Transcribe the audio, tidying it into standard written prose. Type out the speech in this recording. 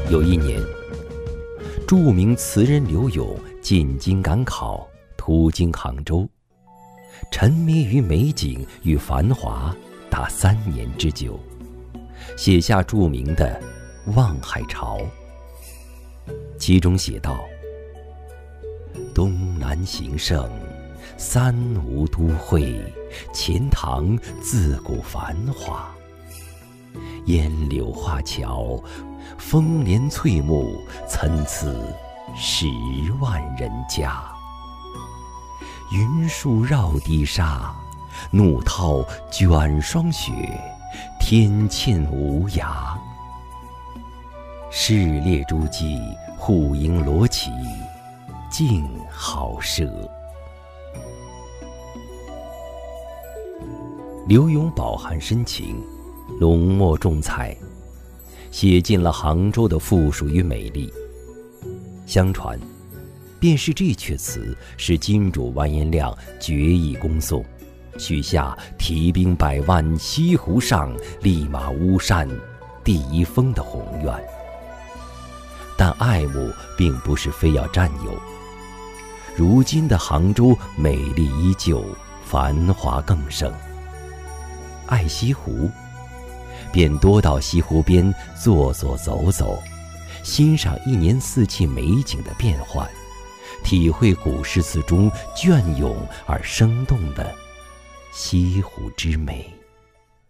有一年，著名词人刘永进京赶考，途经杭州，沉迷于美景与繁华达3年之久，写下著名的《望海潮》。其中写道：东南形胜，三吴都会，钱塘自古繁华。烟柳画桥，风帘翠幕，参差10万人家。云树绕堤沙，怒涛卷霜雪，天堑无涯。市列诸暨，户盈罗绮，竞好奢。刘永饱含深情，浓墨重彩，写尽了杭州的富庶与美丽。相传，便是这阙词使金主完颜亮决意攻宋，许下提兵100万西湖上，立马巫山第1峰的宏愿。但爱慕并不是非要占有。如今的杭州美丽依旧，繁华更盛。爱西湖，便多到西湖边坐坐走走，欣赏一年4季美景的变幻，体会古诗词中隽永而生动的西湖之美。